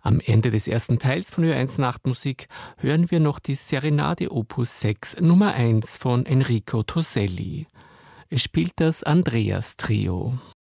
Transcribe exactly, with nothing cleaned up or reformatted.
Am Ende des ersten Teils von Ö eins Nachtmusik hören wir noch die Serenade Opus sechs Nummer eins von Enrico Toselli. Es spielt das Andreas Trio.